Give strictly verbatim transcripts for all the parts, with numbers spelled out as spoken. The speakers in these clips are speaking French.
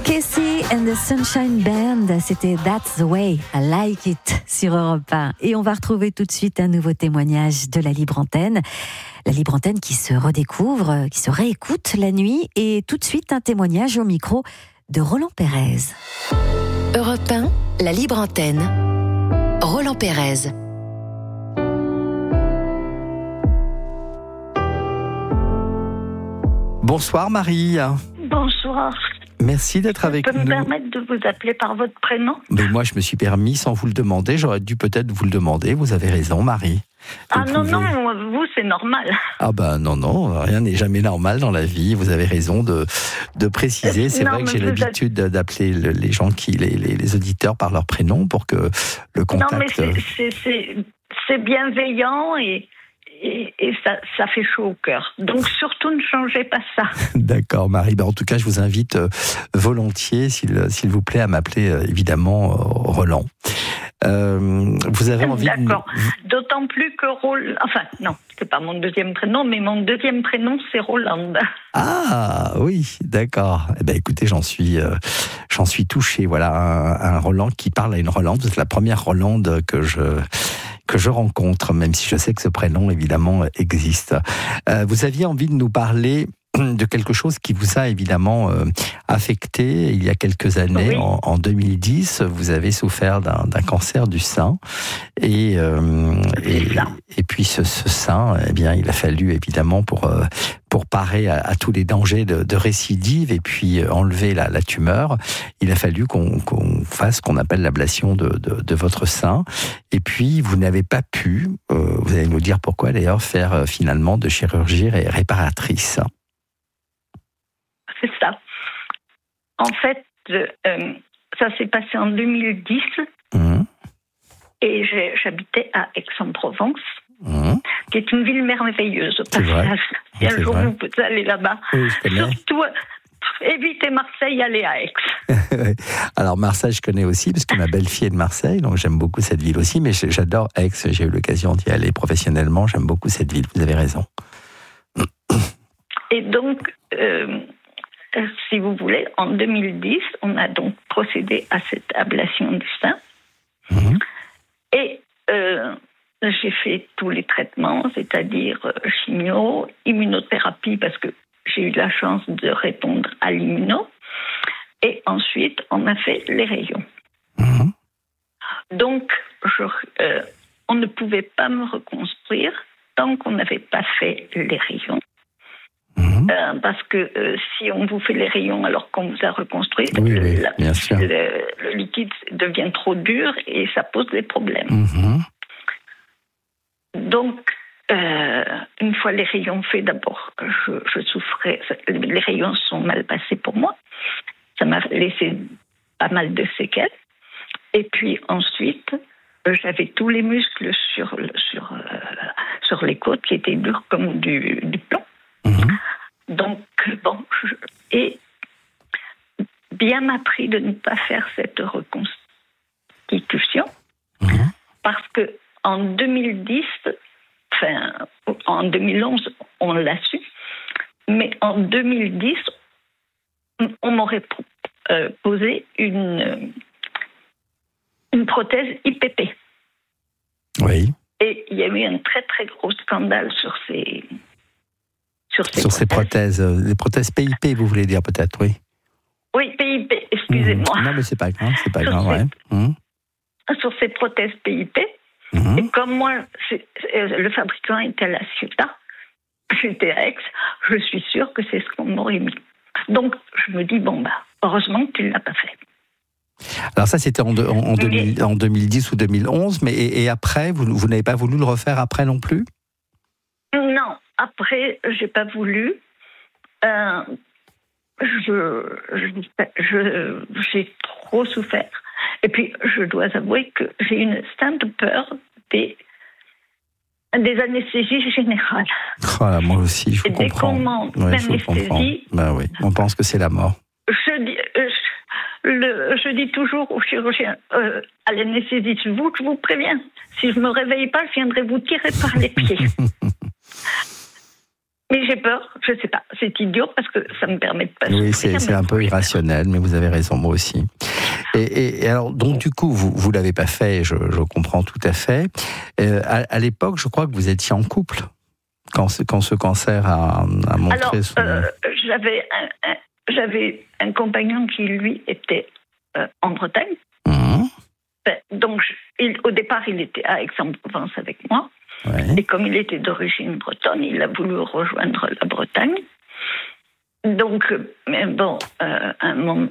Casey and the Sunshine Band, c'était That's the Way, I Like It sur Europe un. Et on va retrouver tout de suite un nouveau témoignage de la Libre Antenne. La Libre Antenne qui se redécouvre, qui se réécoute la nuit. Et tout de suite un témoignage au micro de Roland Pérez. Europe un, la Libre Antenne. Roland Pérez. Bonsoir Marie. Bonsoir. Merci d'être avec nous. Je peux me permettre de vous appeler par votre prénom ? Mais moi, je me suis permis sans vous le demander. J'aurais dû peut-être vous le demander. Vous avez raison, Marie. Vous ah non, pouvez... non, vous, c'est normal. Ah ben non, non, rien n'est jamais normal dans la vie. Vous avez raison de, de préciser. C'est non, vrai que j'ai l'habitude êtes... d'appeler les gens, qui, les, les, les auditeurs par leur prénom pour que le contact... Non, mais c'est, c'est, c'est, c'est bienveillant et... Et, et ça, ça fait chaud au cœur. Donc surtout ne changez pas ça. D'accord, Marie. Ben, en tout cas, je vous invite euh, volontiers, s'il, s'il vous plaît, à m'appeler euh, évidemment euh, Roland. Euh, vous avez envie D'accord. de... D'autant plus que Roland... Enfin, non, c'est pas mon deuxième prénom, mais mon deuxième prénom, c'est Roland. Ah, oui, d'accord. Eh ben, écoutez, j'en suis, euh, j'en suis touché. Voilà, un, un Roland qui parle à une Rolande. C'est la première Rolande que je... que je rencontre, même si je sais que ce prénom, évidemment, existe. Euh, vous aviez envie de nous parler de quelque chose qui vous a évidemment euh, affecté il y a quelques années, oui. en, en deux mille dix. Vous avez souffert d'un, d'un cancer du sein. Et, euh, et, et puis ce, ce sein, eh bien, il a fallu évidemment pour... Euh, pour parer à, à tous les dangers de, de récidive et puis enlever la, la tumeur, il a fallu qu'on, qu'on fasse ce qu'on appelle l'ablation de, de, de votre sein. Et puis, vous n'avez pas pu, euh, vous allez nous dire pourquoi d'ailleurs, faire euh, finalement de chirurgie ré, réparatrice. C'est ça. En fait, euh, ça s'est passé en deux mille dix mmh. et j'ai, j'habitais à Aix-en-Provence. Mmh. Qui est une ville merveilleuse. C'est vrai. Si un jour vous pouvez aller là-bas, oui, surtout évitez Marseille, allez à Aix. Alors Marseille, je connais aussi parce que ma belle-fille est de Marseille, donc j'aime beaucoup cette ville aussi. Mais j'adore Aix. J'ai eu l'occasion d'y aller professionnellement. J'aime beaucoup cette ville. Vous avez raison. Et donc, euh, si vous voulez, en deux mille dix, on a donc procédé à cette ablation du sein. Mmh. Et euh, j'ai fait tous les traitements, c'est-à-dire chimio, immunothérapie, parce que j'ai eu la chance de répondre à l'immuno. Et ensuite, on a fait les rayons. Mmh. Donc, je, euh, on ne pouvait pas me reconstruire tant qu'on n'avait pas fait les rayons. Mmh. Euh, parce que euh, si on vous fait les rayons alors qu'on vous a reconstruit, oui, oui, la, bien sûr. Le, le liquide devient trop dur et ça pose des problèmes. Mmh. Donc, euh, une fois les rayons faits, d'abord, je, je souffrais. Les rayons sont mal passés pour moi. Ça m'a laissé pas mal de séquelles. Et puis ensuite, j'avais tous les muscles sur, sur, euh, sur les côtes qui étaient durs comme du, du plomb. Mmh. Donc, bon, je, et bien m'a pris de ne pas faire cette reconstitution. Mmh. Parce que en deux mille dix, enfin, en deux mille onze, on l'a su, mais en deux mille dix, on m'aurait euh, posé une, une prothèse I P P. Oui. Et il y a eu un très très gros scandale sur ces, sur ces sur prothèses. Ces prothèses, euh, les prothèses P I P, vous voulez dire peut-être, oui. Oui, P I P, excusez-moi. Mmh. Non, mais c'est pas grave, c'est pas sur grave, ces, ouais. Mmh. Sur ces prothèses P I P. Mmh. Et comme moi, c'est, c'est, le fabricant était à La Ciotat, j'étais à Aix, je suis sûre que c'est ce qu'on m'aurait mis. Donc, je me dis, bon, bah, heureusement que tu ne l'as pas fait. Alors ça, c'était en, de, en, en, deux mille, en deux mille dix ou deux mille onze, mais et, et après, vous, vous n'avez pas voulu le refaire après non plus ? Non, après, j'ai pas voulu. Euh, je, je, je, j'ai trop souffert. Et puis, je dois avouer que j'ai une sainte peur des, des anesthésies générales. Oh là, moi aussi, je vous et comprends. Dès qu'on m'en ouais, anesthésie... Ben oui, on pense que c'est la mort. Je dis, je, le, je dis toujours aux chirurgiens, euh, à l'anesthésie, je vous, je vous préviens, si je ne me réveille pas, je viendrai vous tirer par les pieds. Mais j'ai peur, je sais pas, c'est idiot parce que ça me permet de pas Oui, souffrir, c'est, c'est mais un peu j'ai irrationnel, mais vous avez raison, moi aussi. Et, et, et alors, donc du coup, vous vous l'avez pas fait, je, je comprends tout à fait. Euh, à, à l'époque, je crois que vous étiez en couple quand, ce- quand ce cancer a, a montré Alors, son... euh, j'avais, un, un, j'avais un compagnon qui, lui, était euh, en Bretagne. Mmh, Ben, donc, je- il, au départ, il était à Aix-en-Provence avec moi. ouais. Et comme il était d'origine bretonne, il a voulu rejoindre la Bretagne. Donc, euh, mais bon, euh, à un moment,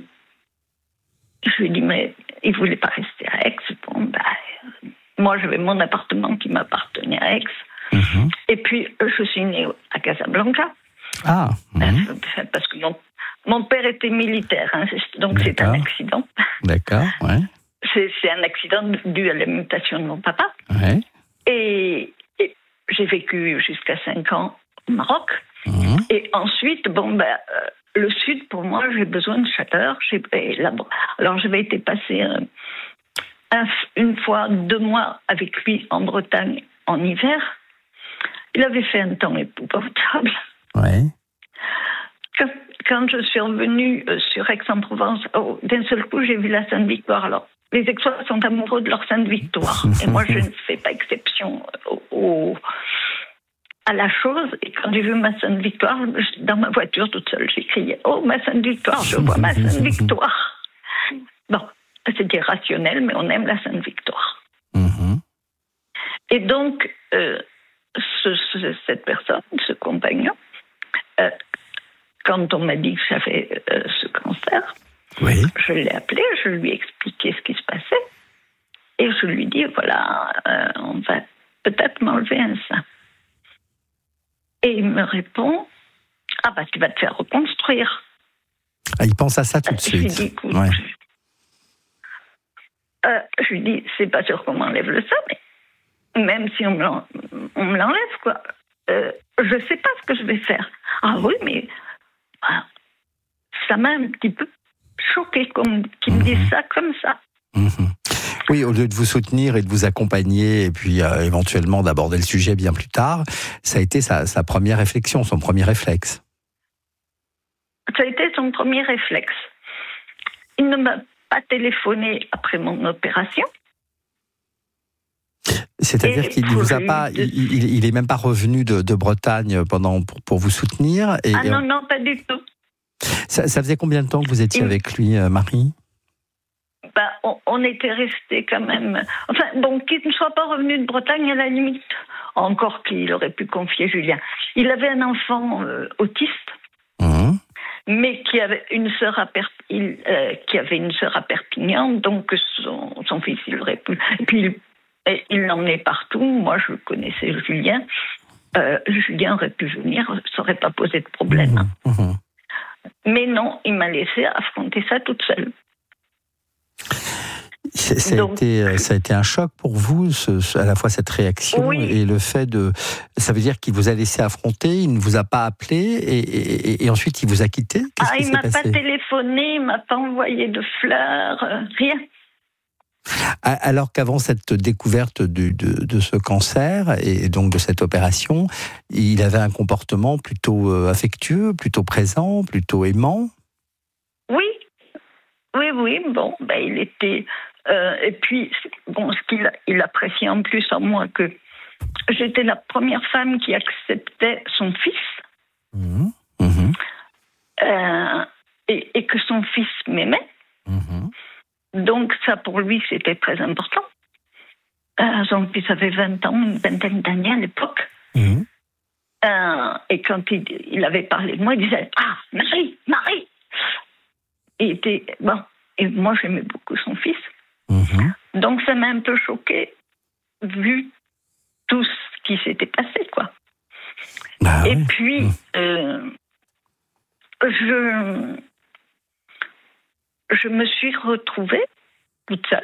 je lui ai dit, mais il voulait pas rester à Aix. Bon, ben, euh, moi, j'avais mon appartement qui m'appartenait à Aix. Mmh. Et puis, euh, je suis née à Casablanca. Ah, mmh, Euh, Parce que mon, mon père était militaire, hein, c'est- donc c'est un D'accord. accident. d'accord, ouais, C'est, c'est un accident dû à la mutation de mon papa. ouais. Et, et j'ai vécu jusqu'à cinq ans au Maroc. Mmh, Et ensuite, bon, ben, euh, le sud, pour moi, j'ai besoin de chaleur. J'ai, et là, bon, alors, j'avais été passer euh, un, une fois, deux mois avec lui en Bretagne en hiver. Il avait fait un temps épouvantable. ouais. Quand, quand je suis revenue euh, sur Aix-en-Provence, oh, d'un seul coup, j'ai vu la Sainte-Victoire. Alors, les Aixois sont amoureux de leur Sainte-Victoire. Et moi, je ne fais pas exception au, au- à la chose. Et quand j'ai vu ma Sainte-Victoire, je- dans ma voiture toute seule, j'ai crié « Oh, ma Sainte-Victoire, je vois ma Sainte-Victoire !» Bon, c'était rationnel, mais on aime la Sainte-Victoire. Mmh, Et donc, euh, ce- ce- cette personne, ce compagnon, euh, quand on m'a dit que j'avais euh, ce cancer, oui. je l'ai appelé, je lui ai expliqué ce qui se passait, et je lui ai dit, voilà, euh, on va peut-être m'enlever un sein. Et il me répond, ah bah tu vas te faire reconstruire. Ah, il pense à ça tout de Je lui suite. dis, écoute, Ouais. euh, je lui dis, c'est pas sûr qu'on m'enlève le sein, mais même si on me, l'en- on me l'enlève, quoi, euh, je sais pas ce que je vais faire. Ah oui, mais ah, ça m'a un petit peu choqué qu'on, qu'ils me disent ça comme ça. Mhm. Oui, au lieu de vous soutenir et de vous accompagner et puis euh, éventuellement d'aborder le sujet bien plus tard, ça a été sa, sa première réflexion, son premier réflexe. Ça a été son premier réflexe. Il ne m'a pas téléphoné après mon opération. C'est-à-dire Et qu'il ne vous a pour pas, lui, il, il, il est même pas revenu de, de Bretagne pendant pour, pour vous soutenir. Et, Ah non, non, pas du tout. ça, ça faisait combien de temps que vous étiez Il- avec lui, euh, Marie? Ben, on, on était restés quand même. Enfin, bon, qu'il ne soit pas revenu de Bretagne, à la limite, encore qu'il aurait pu confier Julien. Il avait un enfant euh, autiste, Mmh. mais qui avait une sœur à Perp- il, euh, qui avait une sœur à Perpignan, donc son, son fils, il aurait pu. Et puis il, et il l'emmenait partout. Moi, je connaissais Julien. Euh, Julien aurait pu venir, ça n'aurait pas posé de problème. Mmh. Mmh. Mais non, il m'a laissé affronter ça toute seule. C'est- Ça, a Donc- été, ça a été un choc pour vous, ce, ce- à la fois cette réaction Oui. et le fait de... Ça veut dire qu'il vous a laissé affronter, il ne vous a pas appelé et, et, et ensuite il vous a quitté? Qu'est-ce Ah, qui il s'est m'a pas passé? téléphoné, il m'a pas envoyé de fleurs, euh, rien. A- Alors qu'avant cette découverte de, de, de ce cancer et donc de cette opération, il avait un comportement plutôt euh, affectueux, plutôt présent, plutôt aimant. Oui, oui, oui. Bon, ben il était. euh, et puis, bon, ce qu'il il appréciait en plus en moi, que j'étais la première femme qui acceptait son fils Mmh. Mmh. euh, et, et que son fils m'aimait. Mmh. Donc ça, pour lui, c'était très important. Euh, son fils avait vingt ans, une vingtaine d'années à l'époque. Mmh. Euh, et quand il, il avait parlé de moi, il disait « Ah, Marie, Marie !» Il était, bon, et moi j'aimais beaucoup son fils. Mmh. Donc ça m'a un peu choquée, vu tout ce qui s'était passé, quoi. Bah et oui. puis, Mmh. euh, je, je me suis retrouvée toute seule.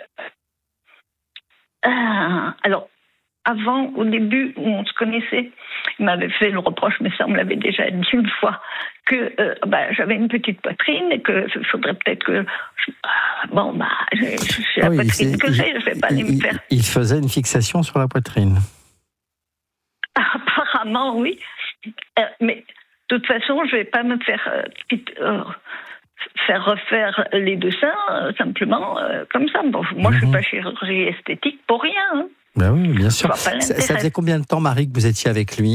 Euh, alors, avant, au début, où on se connaissait, il m'avait fait le reproche, mais ça, on me l'avait déjà dit une fois, que euh, bah, j'avais une petite poitrine et qu'il faudrait peut-être que... Je, ah, bon, bah, j'ai, j'ai la Ah oui, poitrine c'est- que j'ai, je ne vais pas aller me il, faire... il faisait une fixation sur la poitrine. Apparemment, oui. Euh, mais de toute façon, je ne vais pas me faire, euh, euh, faire refaire les deux seins euh, simplement euh, comme ça. Bon, moi, mm-hmm. je ne suis pas chirurgie esthétique pour rien. Hein. Ben oui, bien sûr. Ça, ça faisait combien de temps, Marie, que vous étiez avec lui ?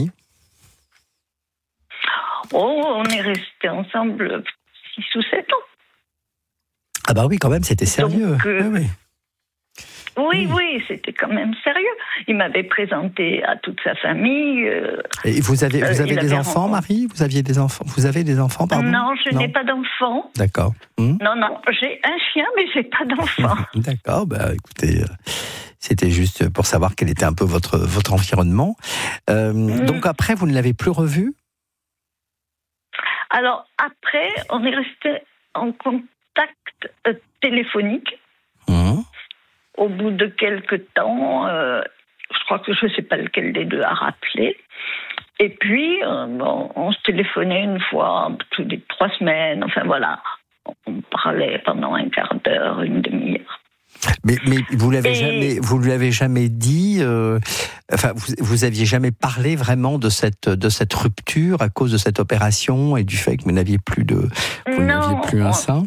Oh, on est restés ensemble six ou sept ans. Ah bah oui, quand même, c'était sérieux. Donc, euh, oui, oui. Oui, oui, c'était quand même sérieux. Il m'avait présenté à toute sa famille. Euh, Et vous avez, vous avez euh, des enfants, rencontré... Marie ? Vous aviez des enfants ? Vous avez des enfants, pardon ? Non, je non. n'ai pas d'enfants. D'accord. Hum. Non, non, j'ai un chien, mais j'ai pas d'enfants. D'accord, bah écoutez, c'était juste pour savoir quel était un peu votre, votre environnement. Euh, hum. Donc après, vous ne l'avez plus revu ? Alors après, on est resté en contact euh, téléphonique. Hum. Au bout de quelques temps, euh, je crois que je ne sais pas lequel des deux a rappelé. Et puis, euh, bon, on se téléphonait une fois toutes les trois semaines. Enfin voilà, on parlait pendant un quart d'heure, une demi-heure. Mais, mais vous l'avez Et... jamais, vous lui avez jamais dit. Euh, enfin, vous, vous aviez jamais parlé vraiment de cette de cette rupture à cause de cette opération et du fait que vous n'aviez plus de, vous non, n'aviez plus un on... sein.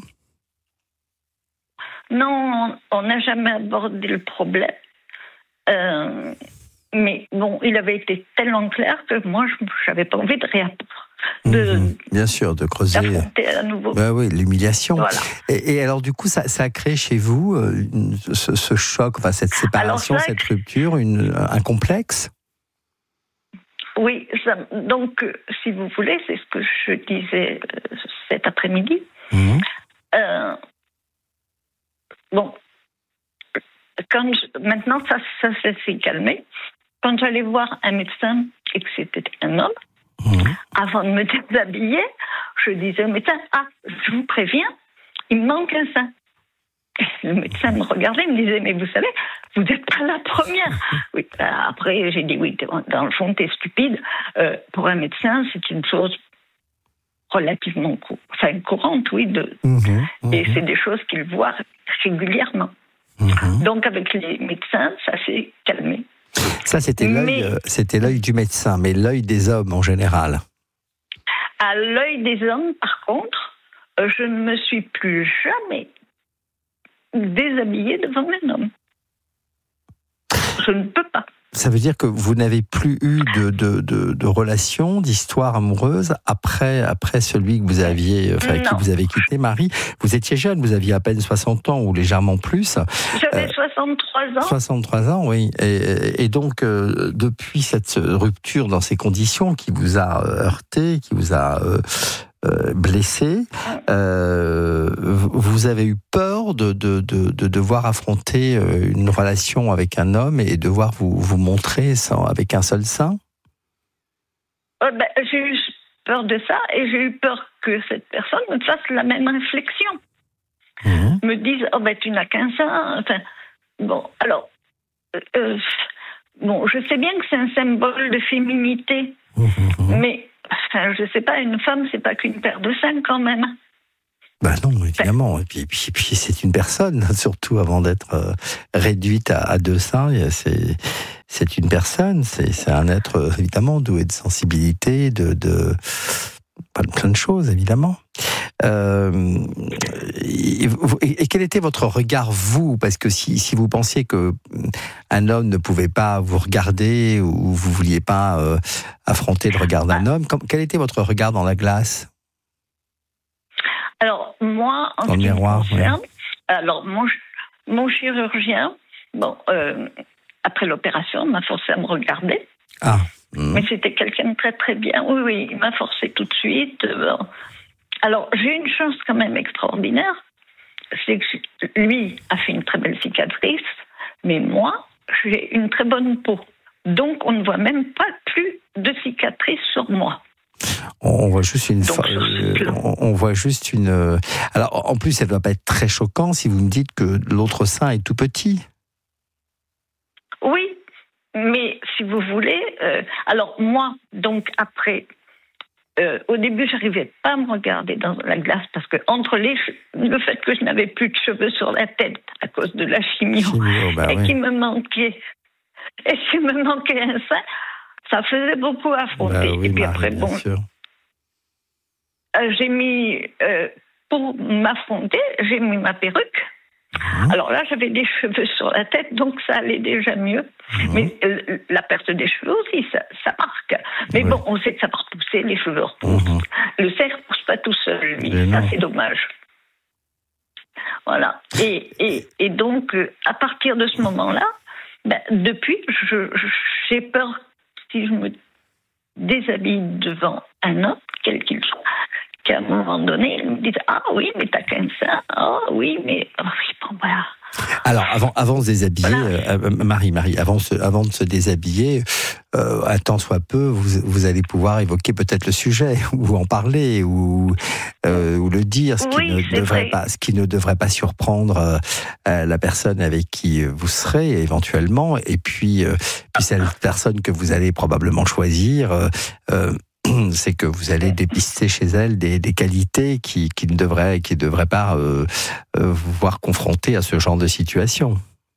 Non, on n'a jamais abordé le problème. Euh, mais bon, il avait été tellement clair que moi, je n'avais pas envie de rien. De, mmh, bien sûr, de creuser. D'affronter à nouveau. Bah oui, l'humiliation. Voilà. Et, et alors, du coup, ça, ça a créé chez vous euh, une, ce, ce choc, enfin, cette séparation, ça, cette rupture, une, un complexe ? Oui, ça, donc, si vous voulez, c'est ce que je disais euh, cet après-midi. Mmh. Euh, Bon, quand je, maintenant ça, ça, ça s'est calmé. Quand j'allais voir un médecin et que c'était un homme, mmh. avant de me déshabiller, je disais au médecin, ah, je vous préviens, il me manque un sein. Et le médecin me regardait, me disait, mais vous savez, vous n'êtes pas la première. Oui, après j'ai dit, oui, dans le fond, t'es stupide. Euh, pour un médecin, c'est une chose relativement cou- enfin, courante, oui, de, mmh, mmh. et c'est des choses qu'ils voient régulièrement. Mmh. Donc, avec les médecins, ça s'est calmé. Ça, c'était l'œil, mais, euh, c'était l'œil du médecin, mais l'œil des hommes en général. À l'œil des hommes, par contre, euh, je ne me suis plus jamais déshabillée devant un homme. Je ne peux pas. Ça veut dire que vous n'avez plus eu de, de, de, de relation, d'histoire amoureuse après, après celui que vous aviez, enfin, qui vous avez quitté, Marie. Vous étiez jeune, vous aviez à peine soixante ans ou légèrement plus. J'avais euh, soixante-trois ans. soixante-trois ans, oui. Et, et donc, euh, depuis cette rupture dans ces conditions qui vous a heurté, qui vous a euh, euh, blessé, euh, vous avez eu peur de, de, de, de devoir affronter une relation avec un homme et devoir vous, vous montrer sans, avec un seul sein ? euh, ben, J'ai eu peur de ça et j'ai eu peur que cette personne me fasse la même réflexion. Mmh. Me dise, oh ben tu n'as qu'un sein. Enfin, bon, alors, euh, bon, je sais bien que c'est un symbole de féminité, mmh. mais enfin, je sais pas, une femme, c'est pas qu'une paire de seins quand même. Ben non, évidemment. Et puis, puis, puis c'est une personne, surtout avant d'être euh, réduite à, à deux seins. C'est, c'est une personne, c'est, c'est un être évidemment doué de sensibilité, de, de plein de choses évidemment. Euh, et, et quel était votre regard, vous ? Parce que si, si vous pensiez que un homme ne pouvait pas vous regarder ou vous vouliez pas euh, affronter le regard d'un homme, quel était votre regard dans la glace ? Alors, moi, en dans ce qui miroir, me concerne, ouais. alors, mon, mon chirurgien, bon, euh, après l'opération, m'a forcé à me regarder. Ah. Mmh. Mais c'était quelqu'un de très, très bien. Oui, oui, il m'a forcé tout de suite. Bon. Alors, j'ai une chance quand même extraordinaire. C'est que lui a fait une très belle cicatrice, mais moi, j'ai une très bonne peau. Donc, on ne voit même pas plus de cicatrices sur moi. On voit juste une. Donc, euh, on voit juste une. Alors, en plus, ça ne doit pas être très choquant si vous me dites que l'autre sein est tout petit. Oui, mais si vous voulez, euh, alors moi, donc après, euh, au début, j'arrivais pas à me regarder dans la glace parce que entre les, le fait que je n'avais plus de cheveux sur la tête à cause de la chimio, chimio bah et oui. qu'il me manquait, et qu'il me manquait un sein. ça faisait beaucoup affronter. Bah oui, et puis Marie, après, bien bon, sûr. euh, j'ai mis, euh, pour m'affronter, j'ai mis ma perruque. Mmh. Alors là, j'avais des cheveux sur la tête, donc ça allait déjà mieux. Mmh. Mais euh, la perte des cheveux aussi, ça, ça marque. Mais oui. Bon, on sait que ça va repousser, les cheveux repoussent. Mmh. Le cerf ne pousse pas tout seul, lui. Mais ça, non. C'est dommage. Voilà. Et, et, et donc, euh, à partir de ce moment-là, ben, depuis, je, je, j'ai peur, si je me déshabille devant un homme, quel qu'il soit, qu'à un moment donné, ils me disent « Ah oui, mais t'as qu'un sein. Ah oh, oui, mais... Oh, oui, bon, voilà. » Alors, avant, avant de se déshabiller, voilà. euh, Marie, Marie, avant, se, avant de se déshabiller, euh, un tant soit peu, vous, vous allez pouvoir évoquer peut-être le sujet, ou en parler, ou, euh, ou le dire, ce qui, oui, ne devrait pas, ce qui ne devrait pas surprendre euh, la personne avec qui vous serez éventuellement, et puis, euh, puis cette personne que vous allez probablement choisir, euh, euh, c'est que vous allez dépister chez elle des, des qualités qui, qui ne devraient, qui devraient pas euh, euh, vous voir confronté à ce genre de situation.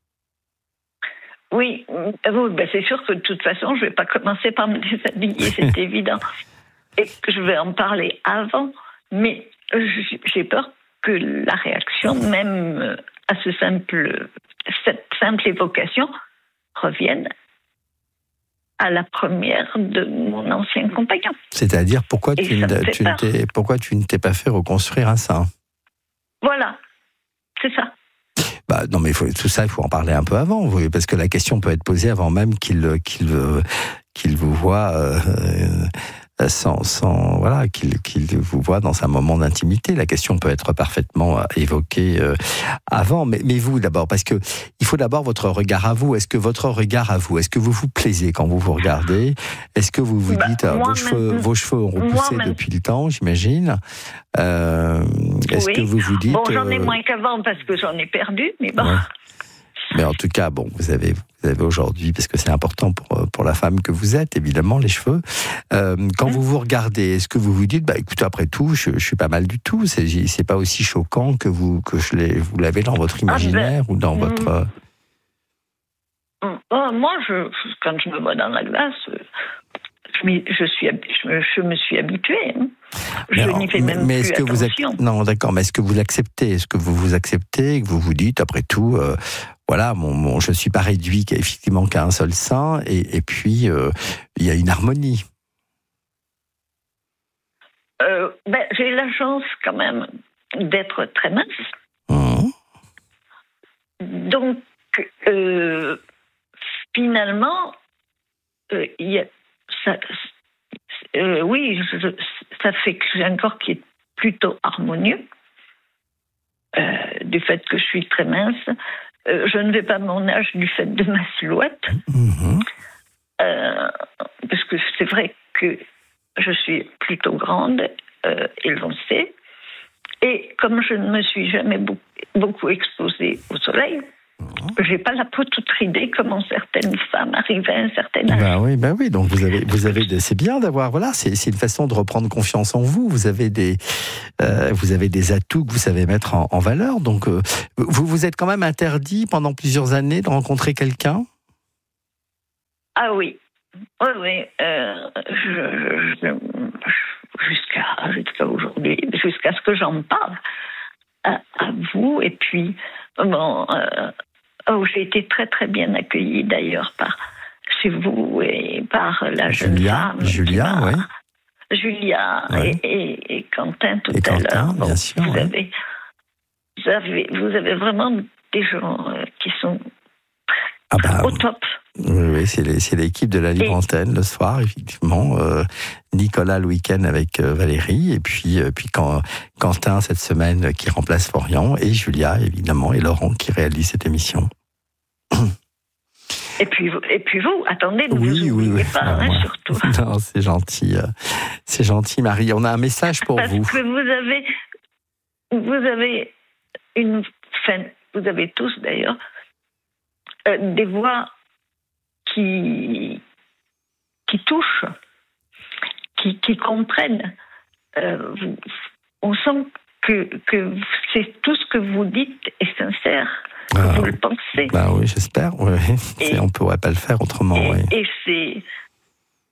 Oui, ben c'est sûr que de toute façon, je ne vais pas commencer par me déshabiller, c'est évident. Et que je vais en parler avant, mais j'ai peur que la réaction, même à ce simple, cette simple évocation, revienne à la première de mon ancien compagnon. C'est-à-dire, pourquoi tu, ne, tu ne t'es, pourquoi tu ne t'es pas fait reconstruire un sein ? Voilà, c'est ça. Bah, non, mais il faut, tout ça, il faut en parler un peu avant, parce que la question peut être posée avant même qu'il, qu'il, qu'il vous voit... Euh, Sans, sans, voilà, qu'il, qu'il vous voit dans un moment d'intimité. La question peut être parfaitement évoquée euh, avant, mais, mais vous d'abord, parce que il faut d'abord votre regard à vous. Est-ce que votre regard à vous, est-ce que vous vous plaisez quand vous vous regardez ? Est-ce que vous vous bah, dites, vos cheveux, vos cheveux ont repoussé depuis le temps, j'imagine. Euh, est-ce oui. que vous vous dites... Bon, j'en ai euh... moins qu'avant parce que j'en ai perdu, mais bon... Ouais. Mais en tout cas, bon, vous avez, vous avez aujourd'hui, parce que c'est important pour, pour la femme que vous êtes, évidemment, les cheveux. Euh, quand mmh. vous vous regardez, est-ce que vous vous dites, bah, écoutez, après tout, je, je suis pas mal du tout. C'est, c'est pas aussi choquant que vous, que je l'ai, vous l'avez dans votre imaginaire ah ben, ou dans mmh. votre. Oh, moi, je, quand je me vois dans la glace, je, je suis, je, je me suis habituée. Hein. Je non, n'y fais même mais plus est-ce que attention. Vous, non, d'accord, mais est-ce que vous l'acceptez ? Est-ce que vous vous acceptez, que vous vous dites, après tout, euh, voilà, mon, mon, je ne suis pas réduit qu'à, effectivement qu'à un seul sein, et, et puis euh, il y a une harmonie. Euh, ben, j'ai la chance quand même d'être très mince. Mmh. Donc, euh, finalement, euh, y a, ça, euh, oui, je, ça fait que j'ai un corps qui est plutôt harmonieux, euh, du fait que je suis très mince. Euh, je ne vais pas à mon âge du fait de ma silhouette, mmh. euh, parce que c'est vrai que je suis plutôt grande, euh, et l'on sait. Et comme je ne me suis jamais beaucoup, beaucoup exposée au soleil, mmh. j'ai pas la peau toute ridée comme certaines femmes arrivent à un certain âge. Ben oui, ben oui. Donc vous avez, vous avez, de, c'est bien d'avoir, voilà, c'est, c'est une façon de reprendre confiance en vous. Vous avez des, euh, vous avez des atouts que vous savez mettre en, en valeur. Donc euh, vous vous êtes quand même interdit pendant plusieurs années de rencontrer quelqu'un. Ah oui, oui, oui. Euh, je, je, je, jusqu'à, jusqu'à aujourd'hui, jusqu'à ce que j'en parle à, à vous. Et puis, bon, euh, oh, j'ai été très, très bien accueillie d'ailleurs par chez vous et par la jeune Julia, femme. Julia, oui. Julia ouais. et, et, et Quentin tout et à Quentin, l'heure. Bien bon, sûr, vous, ouais. avez, vous, avez, vous avez vraiment des gens euh, qui sont ah bah, au top. Oui, oui, c'est, les, c'est l'équipe de la Libre Antenne le soir, effectivement. Euh, Nicolas le week-end avec euh, Valérie, et puis, euh, puis quand, Quentin cette semaine qui remplace Florian, et Julia, évidemment, et Laurent qui réalise cette émission. Et puis, vous, et puis vous, attendez, ne oui, vous oubliez oui, oui. pas, non, hein, moi, surtout. Non, c'est gentil. Euh, c'est gentil, Marie. On a un message pour Parce vous. Parce que vous avez, vous avez une, enfin, vous avez tous d'ailleurs, euh, des voix qui, qui touchent, qui, qui comprennent. Euh, vous, on sent que, que c'est tout ce que vous dites est sincère. Que ah, vous le pensez. Bah oui, j'espère. Oui. Et, on ne pourrait pas le faire autrement. Et, oui. et c'est,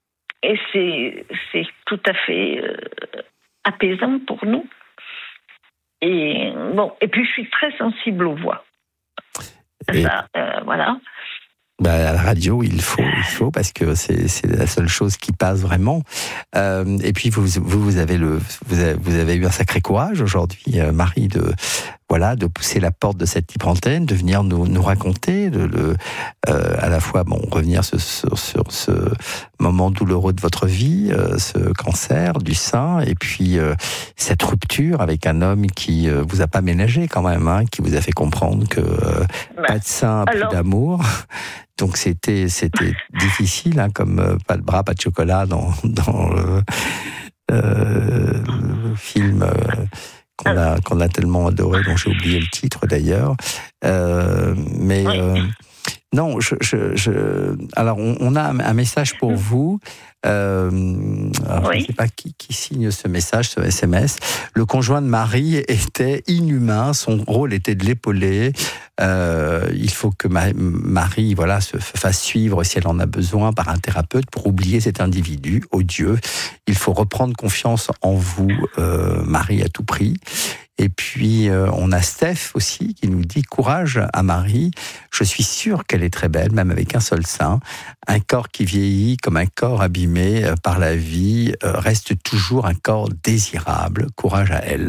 et c'est, c'est tout à fait euh, apaisant pour nous. Et bon, et puis je suis très sensible aux voix. Et... Ça, euh, voilà. Bah, à la radio, il faut, il faut parce que c'est, c'est la seule chose qui passe vraiment. Euh, et puis vous, vous, vous avez le, vous avez, vous avez eu un sacré courage aujourd'hui, euh, Marie, de, voilà, de pousser la porte de cette libre antenne, de venir nous, nous raconter, de, le, euh, à la fois, bon, revenir sur, sur, sur ce moment douloureux de votre vie, euh, ce cancer du sein, et puis euh, cette rupture avec un homme qui euh, vous a pas ménagé quand même, hein, qui vous a fait comprendre que euh, bah, pas de sein, alors... plus d'amour. Donc c'était c'était difficile, hein, comme euh, pas de bras, pas de chocolat dans dans le, euh, le film euh, qu'on a qu'on a tellement adoré, dont j'ai oublié le titre d'ailleurs. Euh, mais euh, non, je, je, je alors on, on a un message pour vous. Euh, alors oui. Je ne sais pas qui, qui signe ce message, ce S M S. Le conjoint de Marie était inhumain, son rôle était de l'épauler. Euh, il faut que Marie, voilà, se fasse suivre si elle en a besoin par un thérapeute pour oublier cet individu odieux. Il faut reprendre confiance en vous, euh, Marie, à tout prix. Et puis, euh, on a Steph aussi qui nous dit « Courage à Marie, je suis sûre qu'elle est très belle, même avec un seul sein. Un corps qui vieillit comme un corps abîmé euh, par la vie euh, reste toujours un corps désirable. Courage à elle. »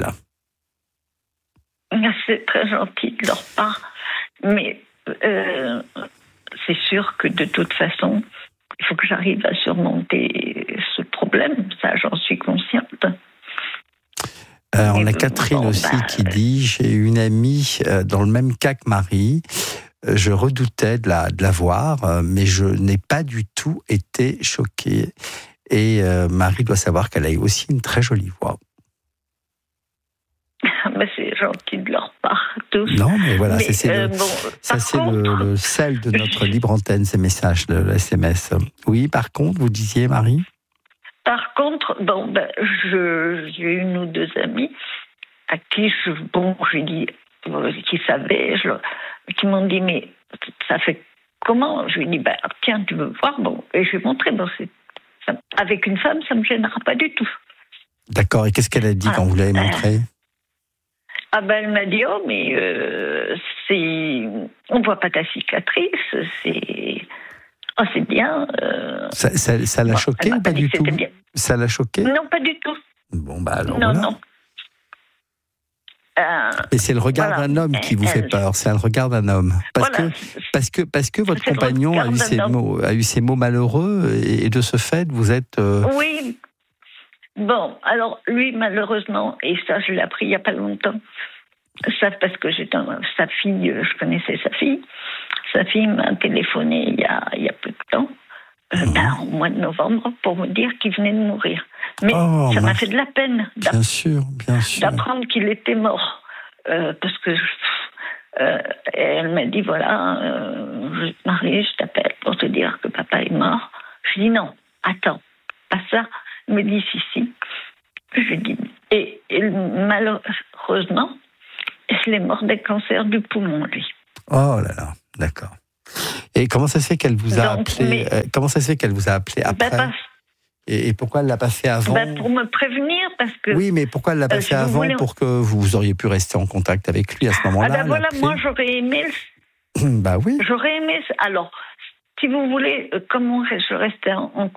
C'est très gentil de leur part, mais euh, c'est sûr que de toute façon, il faut que j'arrive à surmonter ce problème, ça j'en suis consciente. Euh, on a Catherine bon, aussi bah, qui dit « J'ai une amie euh, dans le même cas que Marie. Euh, je redoutais de la, de la voir, euh, mais je n'ai pas du tout été choquée. Et euh, Marie doit savoir qu'elle a aussi une très jolie voix. » Mais c'est gentil de leur part, tous. Non, mais voilà, mais, c'est, c'est, euh, le, bon, ça, c'est contre, le, le sel de notre libre antenne, ces messages, le, le S M S. Oui, par contre, vous disiez, Marie ? Par contre, bon, ben, je, j'ai une ou deux amis à qui je, bon, j'ai dit, qui savaient, je, qui m'ont dit, mais ça fait comment ? Je lui ai dit, ben, tiens, tu veux voir ? Bon, et je lui ai montré, bon, c'est, ça, avec une femme, ça ne me gênera pas du tout. D'accord, et qu'est-ce qu'elle a dit ah, quand vous l'avez montré ? Ah ben, elle m'a dit, oh, mais euh, c'est, on voit pas ta cicatrice, c'est... Oh, c'est bien. Euh... Ça, ça, ça l'a bon, choqué ou pas du tout ? Bien. Ça l'a choqué ? Non, pas du tout. Bon, bah alors. Non, voilà. non. Euh, Et c'est le regard voilà. d'un homme qui vous fait peur. C'est le regard d'un homme. Parce voilà. que parce que parce que votre c'est compagnon a eu ces mots, a eu ces mots malheureux et, et de ce fait vous êtes. Euh... Oui. Bon, alors lui malheureusement, et ça je l'ai appris il y a pas longtemps. Ça parce que j'étais sa fille, je connaissais sa fille. Sa fille m'a téléphoné il y a, il y a peu de temps, euh, mmh. ben, au mois de novembre, pour me dire qu'il venait de mourir. Mais oh, ça m'a fait de la peine bien sûr, bien sûr. d'apprendre qu'il était mort. Euh, parce que euh, elle m'a dit, voilà, euh, Marie, je t'appelle pour te dire que papa est mort. Je dis non, attends, pas ça. Elle me dit si, si. Je dis, et, et malheureusement, il est mort d'un cancer du poumon, lui. Oh là là. D'accord. Et comment ça se fait qu'elle vous a Donc, appelé mais... euh, Comment ça se fait qu'elle vous a appelé après bah, et, et pourquoi elle l'a pas fait avant bah, Pour me prévenir, parce que. Oui, mais pourquoi elle l'a pas euh, fait si avant voulez... pour que vous auriez pu rester en contact avec lui à ce moment-là Ah ben voilà, moi j'aurais aimé. Bah oui. J'aurais aimé. Alors, si vous voulez, comment je restais en